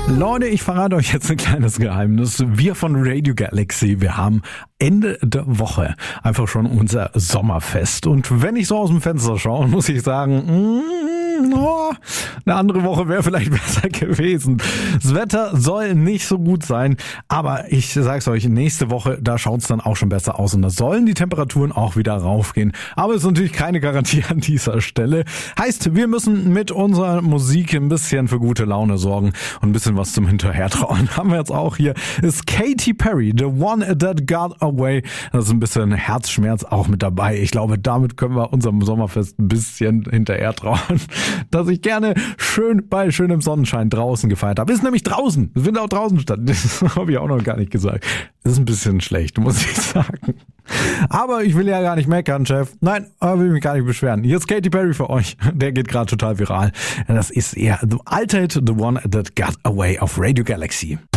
Leute, ich verrate euch jetzt ein kleines Geheimnis. Wir von Radio Galaxy, wir haben Ende der Woche einfach schon unser Sommerfest. Und wenn ich so aus dem Fenster schaue, muss ich sagen, eine andere Woche wäre vielleicht besser gewesen. Das Wetter soll nicht so gut sein, aber ich sag's euch, nächste Woche, da schaut's dann auch schon besser aus und da sollen die Temperaturen auch wieder raufgehen. Aber es ist natürlich keine Garantie an dieser Stelle. Heißt, wir müssen mit unserer Musik ein bisschen für gute Laune sorgen und ein bisschen was zum Hinterhertrauen. Haben wir jetzt auch hier, ist Katy Perry, The One That Got Away. Das ist ein bisschen Herzschmerz auch mit dabei. Ich glaube, damit können wir unserem Sommerfest ein bisschen hinterhertrauen, dass ich gerne schön bei schönem Sonnenschein draußen gefeiert habe. Ist nämlich draußen. Es findet auch draußen statt. Das habe ich auch noch gar nicht gesagt. Das ist ein bisschen schlecht, muss ich sagen. Aber ich will ja gar nicht meckern, Chef. Nein, will mich gar nicht beschweren. Hier ist Katy Perry für euch. Der geht gerade total viral. Das ist eher The Alter Hit, The One That Got Away auf Radio Galaxy.